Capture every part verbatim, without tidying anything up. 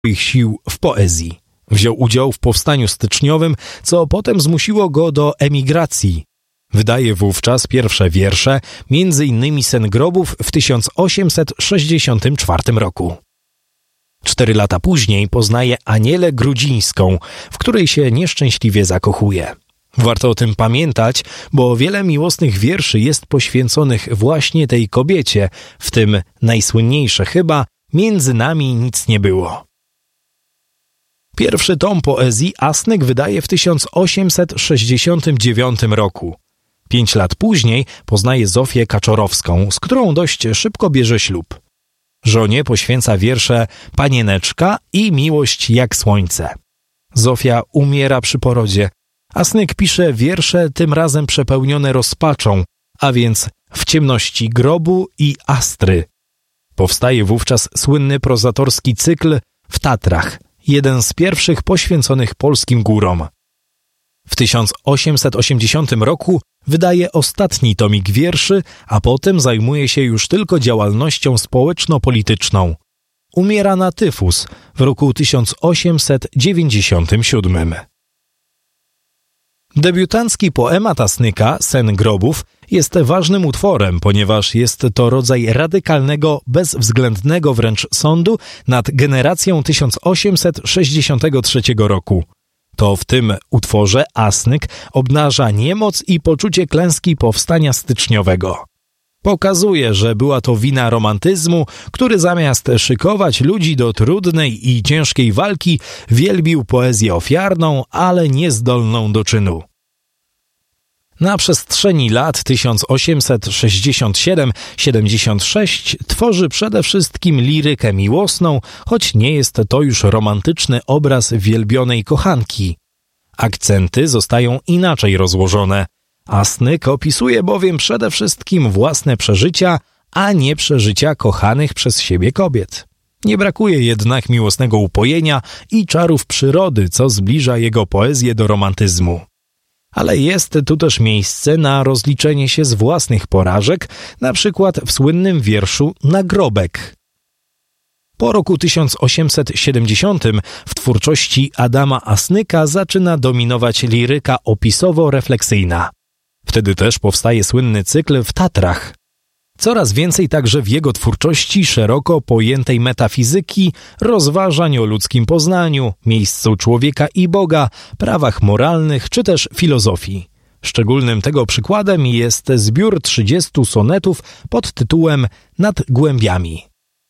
swoich sił w poezji. Wziął udział w powstaniu styczniowym, co potem zmusiło go do emigracji. Wydaje wówczas pierwsze wiersze, między innymi Sen grobów w tysiąc osiemset sześćdziesiątym czwartym roku. Cztery lata później poznaje Anielę Grudzińską, w której się nieszczęśliwie zakochuje. Warto o tym pamiętać, bo wiele miłosnych wierszy jest poświęconych właśnie tej kobiecie, w tym najsłynniejsze chyba Między nami nic nie było. Pierwszy tom poezji Asnyk wydaje w tysiąc osiemset sześćdziesiątym dziewiątym roku. Pięć lat później poznaje Zofię Kaczorowską, z którą dość szybko bierze ślub. Żonie poświęca wiersze Panieneczka i Miłość jak słońce. Zofia umiera przy porodzie. Asnyk pisze wiersze tym razem przepełnione rozpaczą, a więc W ciemności grobu i Astry. Powstaje wówczas słynny prozatorski cykl W Tatrach, jeden z pierwszych poświęconych polskim górom. W tysiąc osiemset osiemdziesiątym roku wydaje ostatni tomik wierszy, a potem zajmuje się już tylko działalnością społeczno-polityczną. Umiera na tyfus w roku tysiąc osiemset dziewięćdziesiątym siódmym. Debiutancki poemat Asnyka, Sen grobów, jest ważnym utworem, ponieważ jest to rodzaj radykalnego, bezwzględnego wręcz sądu nad generacją tysiąc osiemset sześćdziesiątego trzeciego roku. To w tym utworze Asnyk obnaża niemoc i poczucie klęski powstania styczniowego. Pokazuje, że była to wina romantyzmu, który zamiast szykować ludzi do trudnej i ciężkiej walki, wielbił poezję ofiarną, ale niezdolną do czynu. Na przestrzeni lat tysiąc osiemset sześćdziesiąt siedem do siedemdziesiąt sześć tworzy przede wszystkim lirykę miłosną, choć nie jest to już romantyczny obraz wielbionej kochanki. Akcenty zostają inaczej rozłożone. Asnyk opisuje bowiem przede wszystkim własne przeżycia, a nie przeżycia kochanych przez siebie kobiet. Nie brakuje jednak miłosnego upojenia i czarów przyrody, co zbliża jego poezję do romantyzmu. Ale jest tu też miejsce na rozliczenie się z własnych porażek, na przykład w słynnym wierszu Nagrobek. Po roku tysiąc osiemset siedemdziesiątym w twórczości Adama Asnyka zaczyna dominować liryka opisowo-refleksyjna. Wtedy też powstaje słynny cykl W Tatrach. Coraz więcej także w jego twórczości szeroko pojętej metafizyki, rozważań o ludzkim poznaniu, miejscu człowieka i Boga, prawach moralnych czy też filozofii. Szczególnym tego przykładem jest zbiór trzydziestu sonetów pod tytułem Nad głębiami.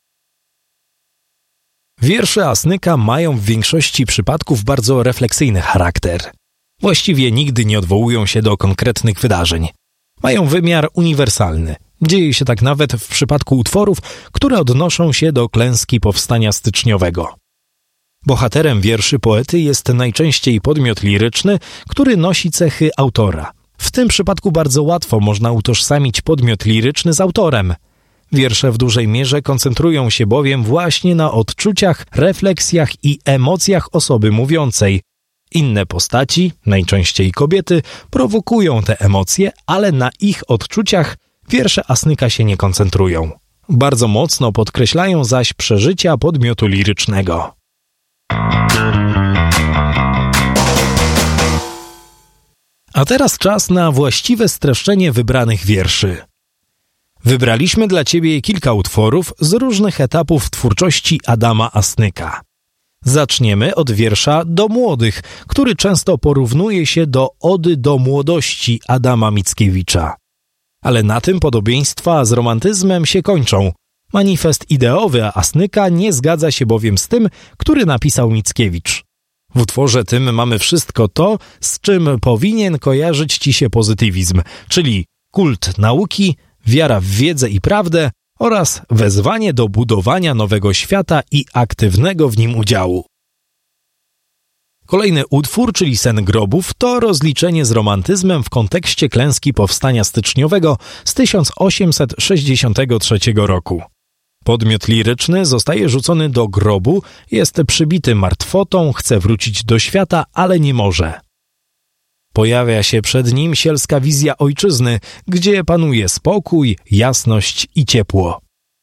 Wiersze Asnyka mają w większości przypadków bardzo refleksyjny charakter. Właściwie nigdy nie odwołują się do konkretnych wydarzeń. Mają wymiar uniwersalny. Dzieje się tak nawet w przypadku utworów, które odnoszą się do klęski powstania styczniowego. Bohaterem wierszy poety jest najczęściej podmiot liryczny, który nosi cechy autora. W tym przypadku bardzo łatwo można utożsamić podmiot liryczny z autorem. Wiersze w dużej mierze koncentrują się bowiem właśnie na odczuciach, refleksjach i emocjach osoby mówiącej. Inne postaci, najczęściej kobiety, prowokują te emocje, ale na ich odczuciach wiersze Asnyka się nie koncentrują. Bardzo mocno podkreślają zaś przeżycia podmiotu lirycznego. A teraz czas na właściwe streszczenie wybranych wierszy. Wybraliśmy dla Ciebie kilka utworów z różnych etapów twórczości Adama Asnyka. Zaczniemy od wiersza Do młodych, który często porównuje się do Ody do młodości Adama Mickiewicza. Ale na tym podobieństwa z romantyzmem się kończą. Manifest ideowy Asnyka nie zgadza się bowiem z tym, który napisał Mickiewicz. W utworze tym mamy wszystko to, z czym powinien kojarzyć Ci się pozytywizm, czyli kult nauki, wiara w wiedzę i prawdę oraz wezwanie do budowania nowego świata i aktywnego w nim udziału. Kolejny utwór, czyli Sen grobów, to rozliczenie z romantyzmem w kontekście klęski powstania styczniowego z tysiąc osiemset sześćdziesiątego trzeciego roku. Podmiot liryczny zostaje rzucony do grobu, jest przybity martwotą, chce wrócić do świata, ale nie może. Pojawia się przed nim sielska wizja ojczyzny, gdzie panuje spokój, jasność i ciepło.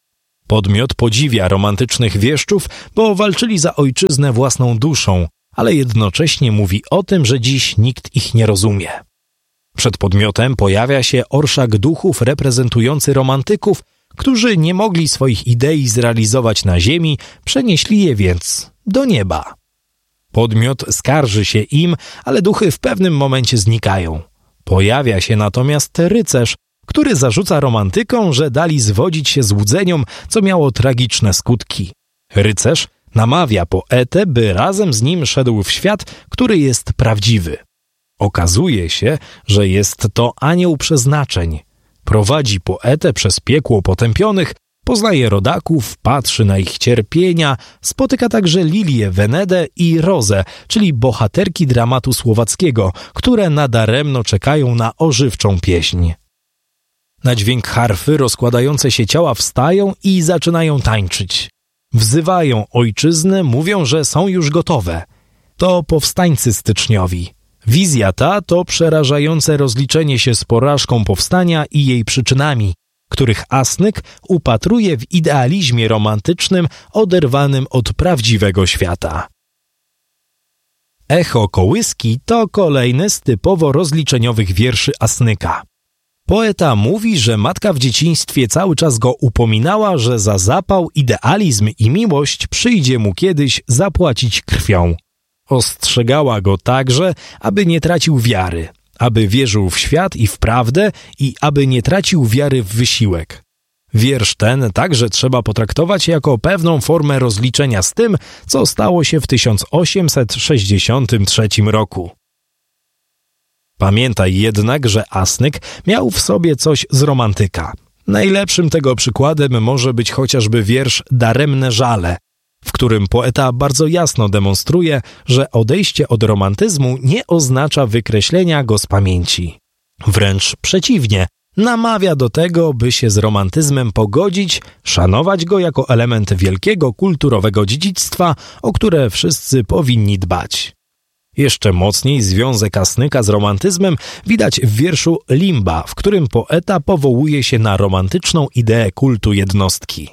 Podmiot podziwia romantycznych wieszczów, bo walczyli za ojczyznę własną duszą, ale jednocześnie mówi o tym, że dziś nikt ich nie rozumie. Przed podmiotem pojawia się orszak duchów reprezentujący romantyków, którzy nie mogli swoich idei zrealizować na ziemi, przenieśli je więc do nieba. Podmiot skarży się im, ale duchy w pewnym momencie znikają. Pojawia się natomiast rycerz, który zarzuca romantykom, że dali zwodzić się złudzeniom, co miało tragiczne skutki. Rycerz namawia poetę, by razem z nim szedł w świat, który jest prawdziwy. Okazuje się, że jest to anioł przeznaczeń. Prowadzi poetę przez piekło potępionych, poznaje rodaków, patrzy na ich cierpienia, spotyka także Lilię, Wenedę i Rozę, czyli bohaterki dramatu słowackiego, które nadaremno czekają na ożywczą pieśń. Na dźwięk harfy rozkładające się ciała wstają i zaczynają tańczyć. Wzywają ojczyznę, mówią, że są już gotowe. To powstańcy styczniowi. Wizja ta to przerażające rozliczenie się z porażką powstania i jej przyczynami, których Asnyk upatruje w idealizmie romantycznym oderwanym od prawdziwego świata. Echo kołyski to kolejny z typowo rozliczeniowych wierszy Asnyka. Poeta mówi, że matka w dzieciństwie cały czas go upominała, że za zapał, idealizm i miłość przyjdzie mu kiedyś zapłacić krwią. Ostrzegała go także, aby nie tracił wiary, aby wierzył w świat i w prawdę i aby nie tracił wiary w wysiłek. Wiersz ten także trzeba potraktować jako pewną formę rozliczenia z tym, co stało się w tysiąc osiemset sześćdziesiątym trzecim roku. Pamiętaj jednak, że Asnyk miał w sobie coś z romantyka. Najlepszym tego przykładem może być chociażby wiersz Daremne żale, w którym poeta bardzo jasno demonstruje, że odejście od romantyzmu nie oznacza wykreślenia go z pamięci. Wręcz przeciwnie, namawia do tego, by się z romantyzmem pogodzić, szanować go jako element wielkiego kulturowego dziedzictwa, o które wszyscy powinni dbać. Jeszcze mocniej związek Asnyka z romantyzmem widać w wierszu Limba, w którym poeta powołuje się na romantyczną ideę kultu jednostki.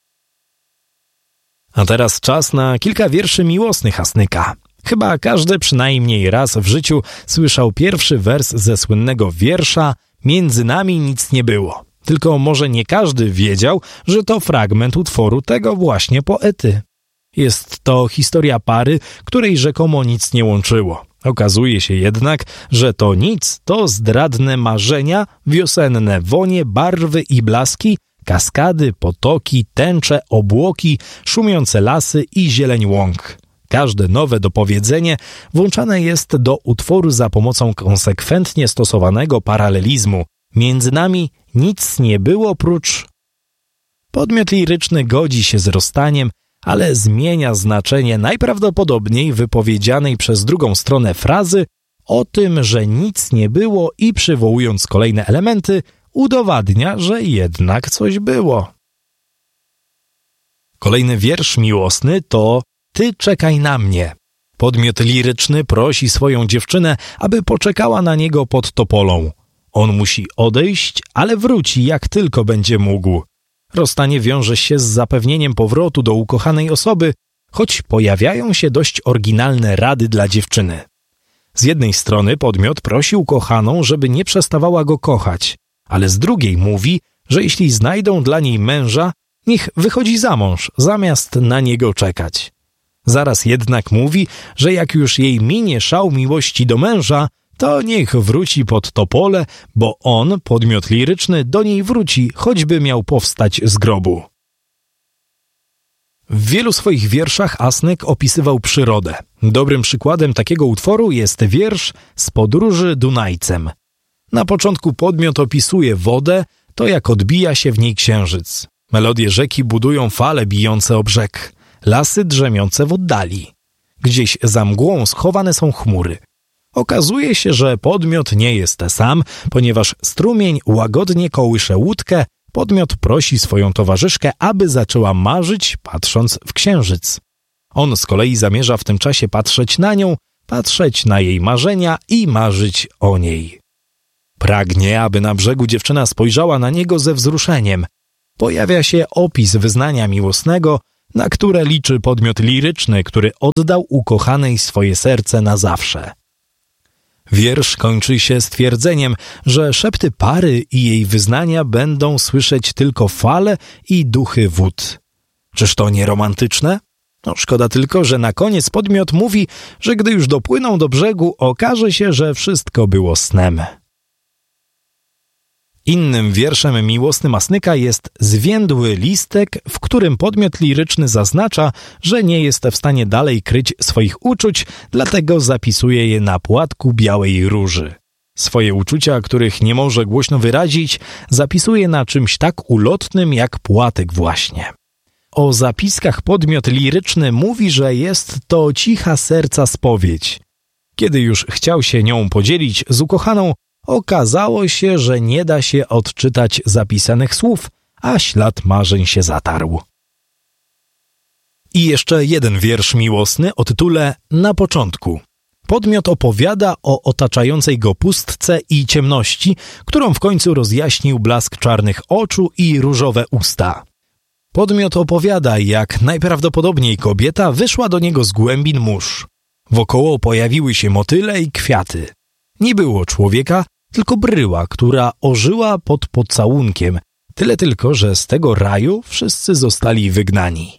A teraz czas na kilka wierszy miłosnych Asnyka. Chyba każdy przynajmniej raz w życiu słyszał pierwszy wers ze słynnego wiersza Między nami nic nie było. Tylko może nie każdy wiedział, że to fragment utworu tego właśnie poety. Jest to historia pary, której rzekomo nic nie łączyło. Okazuje się jednak, że to nic to zdradne marzenia, wiosenne wonie, barwy i blaski, kaskady, potoki, tęcze, obłoki, szumiące lasy i zieleń łąk. Każde nowe dopowiedzenie włączane jest do utworu za pomocą konsekwentnie stosowanego paralelizmu. Między nami nic nie było prócz... Podmiot liryczny godzi się z rozstaniem, ale zmienia znaczenie najprawdopodobniej wypowiedzianej przez drugą stronę frazy o tym, że nic nie było i przywołując kolejne elementy, udowadnia, że jednak coś było. Kolejny wiersz miłosny to Ty czekaj na mnie. Podmiot liryczny prosi swoją dziewczynę, aby poczekała na niego pod topolą. On musi odejść, ale wróci jak tylko będzie mógł. Rozstanie wiąże się z zapewnieniem powrotu do ukochanej osoby, choć pojawiają się dość oryginalne rady dla dziewczyny. Z jednej strony podmiot prosi ukochaną, żeby nie przestawała go kochać, ale z drugiej mówi, że jeśli znajdą dla niej męża, niech wychodzi za mąż, zamiast na niego czekać. Zaraz jednak mówi, że jak już jej minie szał miłości do męża, to niech wróci pod topole, bo on, podmiot liryczny, do niej wróci, choćby miał powstać z grobu. W wielu swoich wierszach Asnyk opisywał przyrodę. Dobrym przykładem takiego utworu jest wiersz Z podróży Dunajcem. Na początku podmiot opisuje wodę, to jak odbija się w niej księżyc. Melodie rzeki budują fale bijące o brzeg, lasy drzemiące w oddali. Gdzieś za mgłą schowane są chmury. Okazuje się, że podmiot nie jest sam, ponieważ strumień łagodnie kołysze łódkę, podmiot prosi swoją towarzyszkę, aby zaczęła marzyć, patrząc w księżyc. On z kolei zamierza w tym czasie patrzeć na nią, patrzeć na jej marzenia i marzyć o niej. Pragnie, aby na brzegu dziewczyna spojrzała na niego ze wzruszeniem. pojawia się opis wyznania miłosnego, na które liczy podmiot liryczny, który oddał ukochanej swoje serce na zawsze. Wiersz kończy się stwierdzeniem, że szepty pary i jej wyznania będą słyszeć tylko fale i duchy wód. Czyż to nie romantyczne? No szkoda tylko, że na koniec podmiot mówi, że gdy już dopłyną do brzegu, okaże się, że wszystko było snem. Innym wierszem miłosnym Asnyka jest zwiędły listek, w którym podmiot liryczny zaznacza, że nie jest w stanie dalej kryć swoich uczuć, dlatego zapisuje je na płatku białej róży. Swoje uczucia, których nie może głośno wyrazić, zapisuje na czymś tak ulotnym jak płatek właśnie. O zapiskach podmiot liryczny mówi, że jest to cicha serca spowiedź. Kiedy już chciał się nią podzielić z ukochaną, okazało się, że nie da się odczytać zapisanych słów, a ślad marzeń się zatarł. I jeszcze jeden wiersz miłosny o tytule Na początku. Podmiot opowiada o otaczającej go pustce i ciemności, którą w końcu rozjaśnił blask czarnych oczu i różowe usta. Podmiot opowiada, jak najprawdopodobniej kobieta wyszła do niego z głębin mórz. Wokoło pojawiły się motyle i kwiaty. Nie było człowieka, tylko bryła, która ożyła pod pocałunkiem. Tyle tylko, że z tego raju wszyscy zostali wygnani.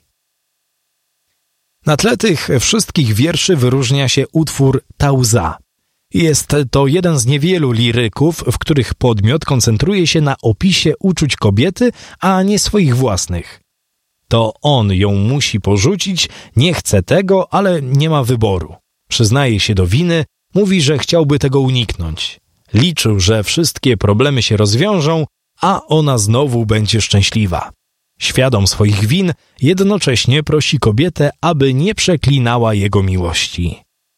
Na tle tych wszystkich wierszy wyróżnia się utwór Ta łza. Jest to jeden z niewielu liryków, w których podmiot koncentruje się na opisie uczuć kobiety, a nie swoich własnych. To on ją musi porzucić, nie chce tego, ale nie ma wyboru. Przyznaje się do winy, mówi, że chciałby tego uniknąć. Liczył, że wszystkie problemy się rozwiążą, a ona znowu będzie szczęśliwa. Świadom swoich win, jednocześnie prosi kobietę, aby nie przeklinała jego miłości.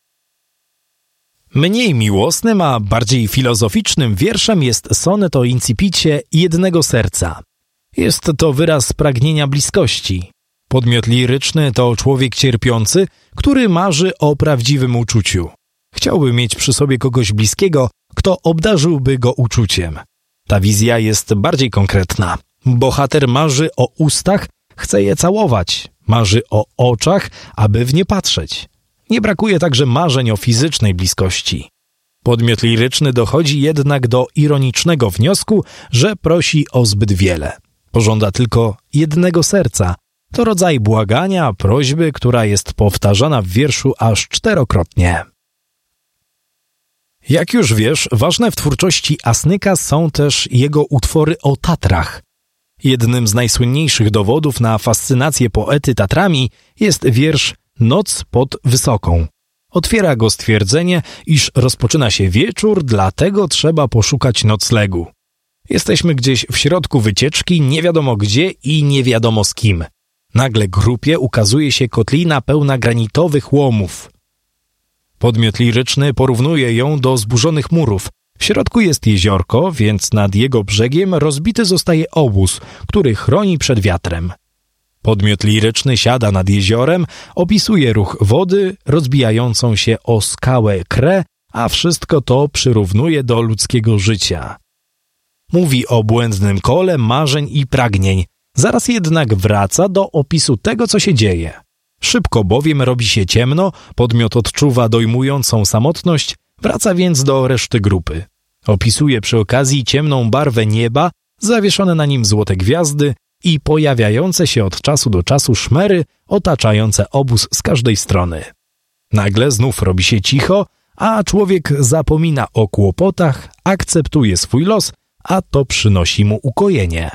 Mniej miłosnym, a bardziej filozoficznym wierszem jest sonet o incipicie jednego serca. Jest to wyraz pragnienia bliskości. Podmiot liryczny to człowiek cierpiący, który marzy o prawdziwym uczuciu. Chciałby mieć przy sobie kogoś bliskiego, kto obdarzyłby go uczuciem. Ta wizja jest bardziej konkretna. Bohater marzy o ustach, chce je całować. Marzy o oczach, aby w nie patrzeć. Nie brakuje także marzeń o fizycznej bliskości. Podmiot liryczny dochodzi jednak do ironicznego wniosku, że prosi o zbyt wiele. Pożąda tylko jednego serca. To rodzaj błagania, prośby, która jest powtarzana w wierszu aż czterokrotnie. Jak już wiesz, ważne w twórczości Asnyka są też jego utwory o Tatrach. Jednym z najsłynniejszych dowodów na fascynację poety Tatrami jest wiersz Noc pod Wysoką. Otwiera go stwierdzenie, iż rozpoczyna się wieczór, dlatego trzeba poszukać noclegu. Jesteśmy gdzieś w środku wycieczki, nie wiadomo gdzie i nie wiadomo z kim. Nagle grupie ukazuje się kotlina pełna granitowych łomów. Podmiot liryczny porównuje ją do zburzonych murów. W środku jest jeziorko, więc nad jego brzegiem rozbity zostaje obóz, który chroni przed wiatrem. Podmiot liryczny siada nad jeziorem, opisuje ruch wody rozbijającą się o skałę Krę, a wszystko to przyrównuje do ludzkiego życia. Mówi o błędnym kole marzeń i pragnień, zaraz jednak wraca do opisu tego, co się dzieje. Szybko bowiem robi się ciemno, podmiot odczuwa dojmującą samotność, wraca więc do reszty grupy. Opisuje przy okazji ciemną barwę nieba, zawieszone na nim złote gwiazdy i pojawiające się od czasu do czasu szmery otaczające obóz z każdej strony. Nagle znów robi się cicho, a człowiek zapomina o kłopotach, akceptuje swój los, a to przynosi mu ukojenie.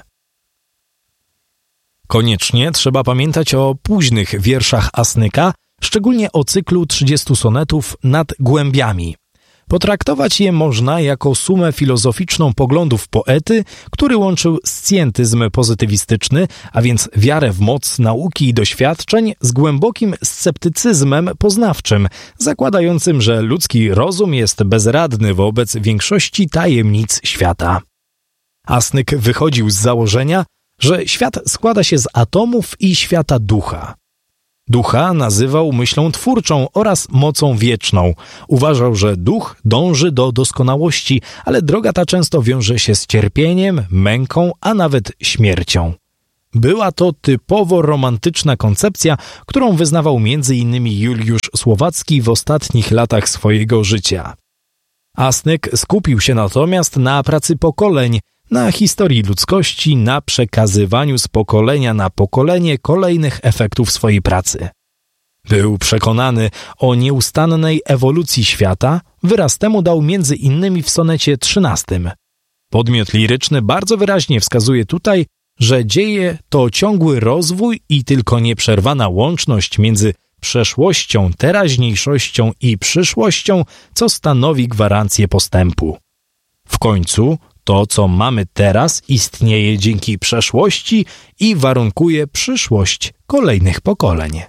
Koniecznie trzeba pamiętać o późnych wierszach Asnyka, szczególnie o cyklu trzydziestu sonetów Nad głębiami. Potraktować je można jako sumę filozoficzną poglądów poety, który łączył scjentyzm pozytywistyczny, a więc wiarę w moc nauki i doświadczeń, z głębokim sceptycyzmem poznawczym, zakładającym, że ludzki rozum jest bezradny wobec większości tajemnic świata. Asnyk wychodził z założenia, że świat składa się z atomów i świata ducha. Ducha nazywał myślą twórczą oraz mocą wieczną. Uważał, że duch dąży do doskonałości, ale droga ta często wiąże się z cierpieniem, męką, a nawet śmiercią. Była to typowo romantyczna koncepcja, którą wyznawał między innymi Juliusz Słowacki w ostatnich latach swojego życia. Asnyk skupił się natomiast na pracy pokoleń, na historii ludzkości, na przekazywaniu z pokolenia na pokolenie kolejnych efektów swojej pracy. Był przekonany o nieustannej ewolucji świata, wyraz temu dał między innymi w sonecie trzynastym. Podmiot liryczny bardzo wyraźnie wskazuje tutaj, że dzieje to ciągły rozwój i tylko nieprzerwana łączność między przeszłością, teraźniejszością i przyszłością, co stanowi gwarancję postępu. W końcu to, co mamy teraz, istnieje dzięki przeszłości i warunkuje przyszłość kolejnych pokoleń.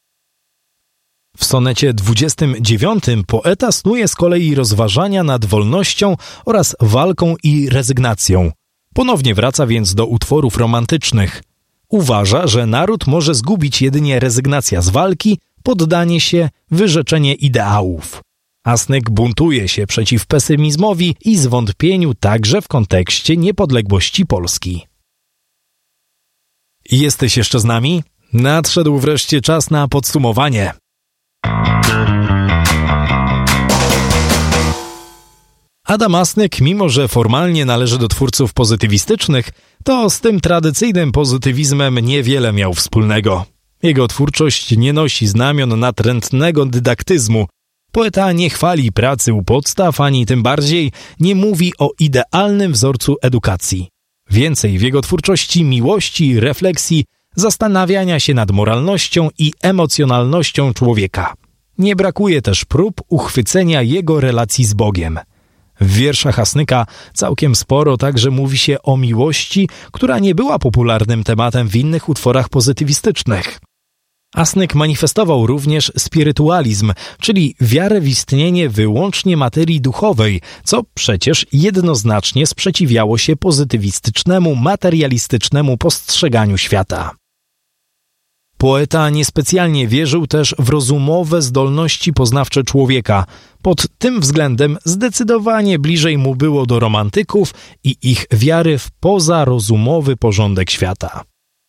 W sonecie dwudziestym dziewiątym poeta snuje z kolei rozważania nad wolnością oraz walką i rezygnacją. Ponownie wraca więc do utworów romantycznych. Uważa, że naród może zgubić jedynie rezygnacja z walki, poddanie się, wyrzeczenie ideałów. Asnyk buntuje się przeciw pesymizmowi i zwątpieniu także w kontekście niepodległości Polski. Jesteś jeszcze z nami? Nadszedł wreszcie czas na podsumowanie. Adam Asnyk, mimo że formalnie należy do twórców pozytywistycznych, to z tym tradycyjnym pozytywizmem niewiele miał wspólnego. Jego twórczość nie nosi znamion natrętnego dydaktyzmu. Poeta nie chwali pracy u podstaw, ani tym bardziej nie mówi o idealnym wzorcu edukacji. Więcej w jego twórczości miłości, refleksji, zastanawiania się nad moralnością i emocjonalnością człowieka. Nie brakuje też prób uchwycenia jego relacji z Bogiem. W wierszach Asnyka całkiem sporo także mówi się o miłości, która nie była popularnym tematem w innych utworach pozytywistycznych. Asnyk manifestował również spirytualizm, czyli wiarę w istnienie wyłącznie materii duchowej, co przecież jednoznacznie sprzeciwiało się pozytywistycznemu, materialistycznemu postrzeganiu świata. Poeta niespecjalnie wierzył też w rozumowe zdolności poznawcze człowieka. Pod tym względem zdecydowanie bliżej mu było do romantyków i ich wiary w pozarozumowy porządek świata.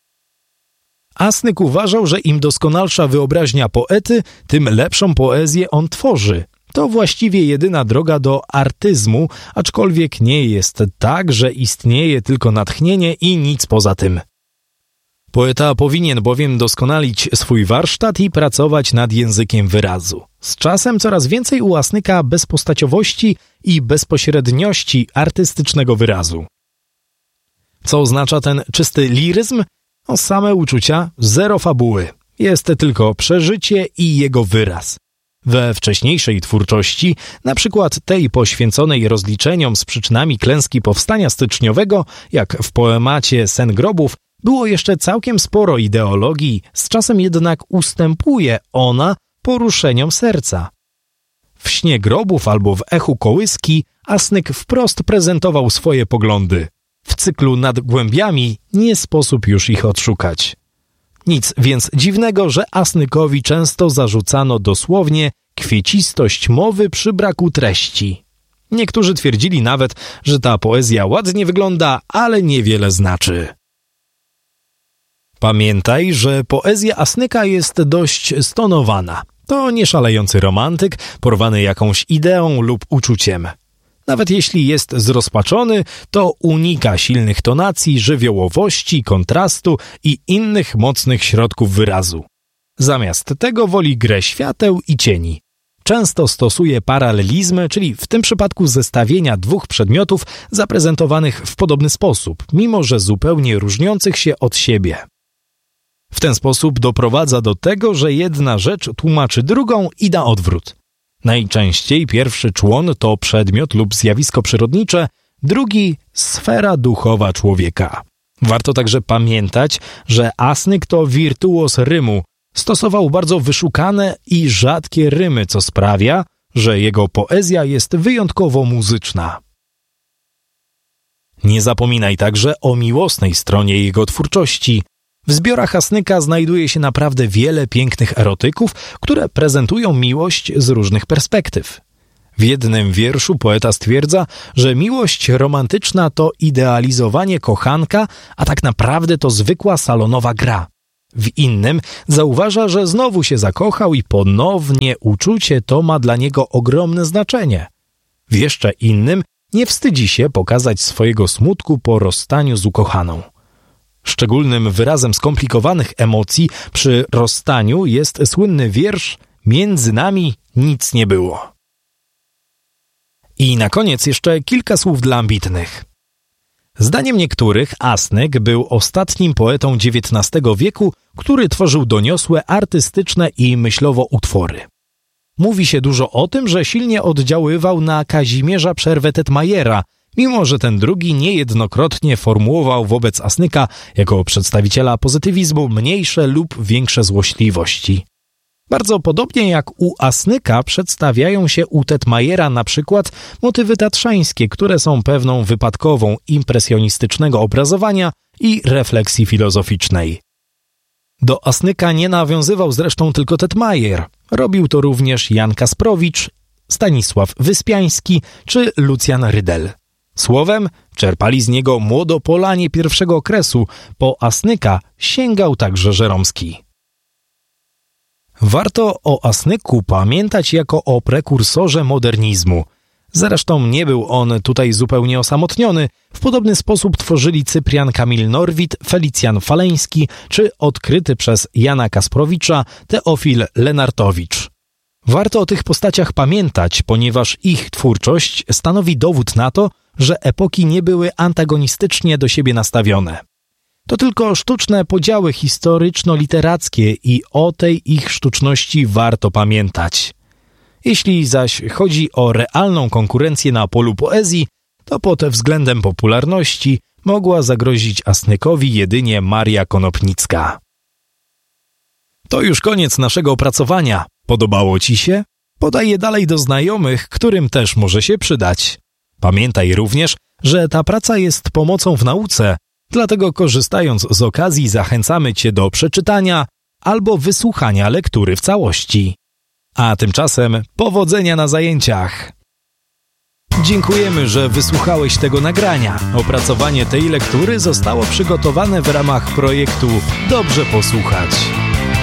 Asnyk uważał, że im doskonalsza wyobraźnia poety, tym lepszą poezję on tworzy. To właściwie jedyna droga do artyzmu, aczkolwiek nie jest tak, że istnieje tylko natchnienie i nic poza tym. Poeta powinien bowiem doskonalić swój warsztat i pracować nad językiem wyrazu. Z czasem coraz więcej u Asnyka bezpostaciowości i bezpośredniości artystycznego wyrazu. Co oznacza ten czysty liryzm? No, same uczucia, zero fabuły. Jest tylko przeżycie i jego wyraz. We wcześniejszej twórczości, na przykład tej poświęconej rozliczeniom z przyczynami klęski powstania styczniowego, jak w poemacie Sen grobów, było jeszcze całkiem sporo ideologii, z czasem jednak ustępuje ona poruszeniom serca. W Śnie grobów albo w Echu kołyski Asnyk wprost prezentował swoje poglądy. W cyklu Nad głębiami nie sposób już ich odszukać. Nic więc dziwnego, że Asnykowi często zarzucano dosłownie kwiecistość mowy przy braku treści. Niektórzy twierdzili nawet, że ta poezja ładnie wygląda, ale niewiele znaczy. Pamiętaj, że poezja Asnyka jest dość stonowana. To nie szalejący romantyk, porwany jakąś ideą lub uczuciem. Nawet jeśli jest zrozpaczony, to unika silnych tonacji, żywiołowości, kontrastu i innych mocnych środków wyrazu. Zamiast tego woli grę świateł i cieni. Często stosuje paralelizmy, czyli w tym przypadku zestawienia dwóch przedmiotów zaprezentowanych w podobny sposób, mimo że zupełnie różniących się od siebie. W ten sposób doprowadza do tego, że jedna rzecz tłumaczy drugą i na odwrót. Najczęściej pierwszy człon to przedmiot lub zjawisko przyrodnicze, drugi sfera duchowa człowieka. Warto także pamiętać, że Asnyk to wirtuos rymu. Stosował bardzo wyszukane i rzadkie rymy, co sprawia, że jego poezja jest wyjątkowo muzyczna. Nie zapominaj także o miłosnej stronie jego twórczości. W zbiorach Asnyka znajduje się naprawdę wiele pięknych erotyków, które prezentują miłość z różnych perspektyw. W jednym wierszu poeta stwierdza, że miłość romantyczna to idealizowanie kochanka, a tak naprawdę to zwykła salonowa gra. W innym zauważa, że znowu się zakochał i ponownie uczucie to ma dla niego ogromne znaczenie. W jeszcze innym nie wstydzi się pokazać swojego smutku po rozstaniu z ukochaną. Szczególnym wyrazem skomplikowanych emocji przy rozstaniu jest słynny wiersz „Między nami nic nie było”. I na koniec jeszcze kilka słów dla ambitnych. Zdaniem niektórych Asnyk był ostatnim poetą dziewiętnastego wieku, który tworzył doniosłe, artystyczne i myślowo utwory. Mówi się dużo o tym, że silnie oddziaływał na Kazimierza Przerwę-Tetmajera, mimo że ten drugi niejednokrotnie formułował wobec Asnyka jako przedstawiciela pozytywizmu mniejsze lub większe złośliwości. Bardzo podobnie jak u Asnyka przedstawiają się u Tetmajera na przykład motywy tatrzańskie, które są pewną wypadkową impresjonistycznego obrazowania i refleksji filozoficznej. Do Asnyka nie nawiązywał zresztą tylko Tetmajer. Robił to również Jan Kasprowicz, Stanisław Wyspiański czy Lucjan Rydel. Słowem, czerpali z niego młodopolanie pierwszego okresu, po Asnyka sięgał także Żeromski. Warto o Asnyku pamiętać jako o prekursorze modernizmu. Zresztą nie był on tutaj zupełnie osamotniony. W podobny sposób tworzyli Cyprian Kamil Norwid, Felicjan Faleński czy odkryty przez Jana Kasprowicza Teofil Lenartowicz. Warto o tych postaciach pamiętać, ponieważ ich twórczość stanowi dowód na to, że epoki nie były antagonistycznie do siebie nastawione. To tylko sztuczne podziały historyczno-literackie i o tej ich sztuczności warto pamiętać. Jeśli zaś chodzi o realną konkurencję na polu poezji, to pod względem popularności mogła zagrozić Asnykowi jedynie Maria Konopnicka. To już koniec naszego opracowania. Podobało Ci się? Podaj je dalej do znajomych, którym też może się przydać. Pamiętaj również, że ta praca jest pomocą w nauce, dlatego korzystając z okazji zachęcamy Cię do przeczytania albo wysłuchania lektury w całości. A tymczasem powodzenia na zajęciach! Dziękujemy, że wysłuchałeś tego nagrania. Opracowanie tej lektury zostało przygotowane w ramach projektu Dobrze Posłuchać.